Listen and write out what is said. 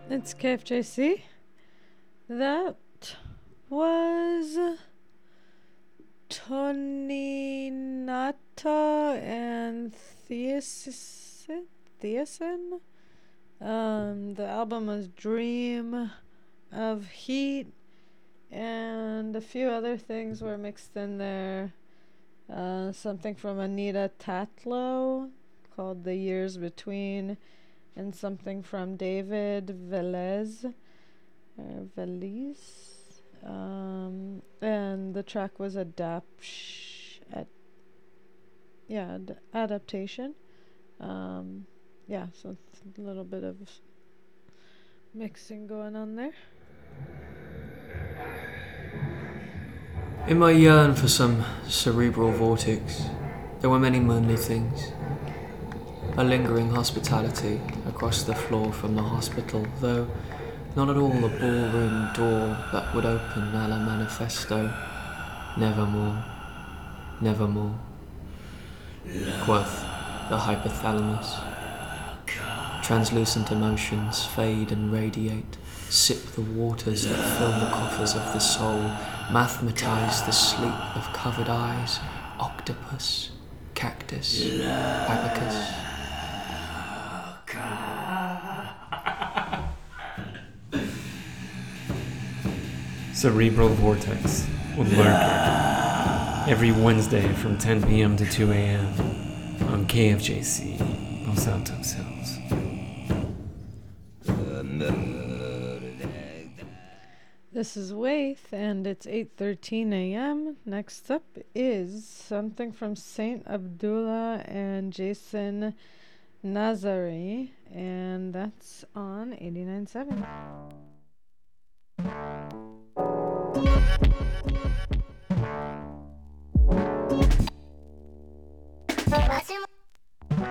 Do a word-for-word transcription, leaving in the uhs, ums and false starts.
It's K F J C. That was Tony Nata and Theosin. Theosin? Um, the album was Dream of Heat, and a few other things were mixed in there. Uh, something from Anita Tatlow called The Years Between, and something from David Velez. Or Velez. Um, and the track was adapt, ad- yeah, ad- adaptation. Um, yeah, so it's a little bit of mixing going on there. In my yearn for some cerebral vortex, there were many moonly things. A lingering hospitality across the floor from the hospital, though not at all the ballroom door that would open a la manifesto. Nevermore, nevermore, quoth the hypothalamus. Translucent emotions fade and radiate, sip the waters that fill the coffers of the soul, mathematize the sleep of covered eyes, octopus, cactus, abacus. Cerebral Vortex with Lurker every Wednesday from ten p.m. to two a.m. on K F J C Los Altos Hills. This is Waith, and it's eight thirteen a.m. Next up is something from Saint Abdullah and Jason Nazari, and that's on eighty-nine point seven.